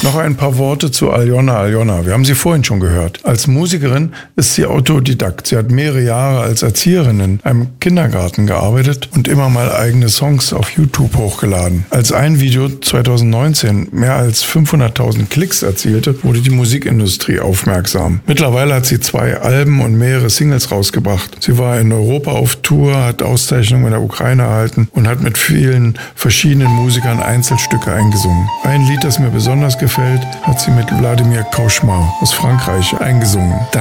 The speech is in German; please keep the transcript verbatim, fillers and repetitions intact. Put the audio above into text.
Noch ein paar Worte zu Aljona Aljona. Wir haben sie vorhin schon gehört. Als Musikerin ist sie Autodidakt. Sie hat mehrere Jahre als Erzieherin in einem Kindergarten gearbeitet und immer mal eigene Songs auf YouTube hochgeladen. Als ein Video zweitausendneunzehn mehr als fünfhunderttausend Klicks erzielte, wurde die Musikindustrie aufmerksam. Mittlerweile hat sie zwei Alben und mehrere Singles rausgebracht. Sie war in Europa auf Tour, hat Auszeichnungen in der Ukraine erhalten und hat mit vielen verschiedenen Musikern Einzelstücke eingesungen. Ein Lied, das mir besonders gefällt, hat sie mit Wladimir Cauchemar aus Frankreich eingesungen.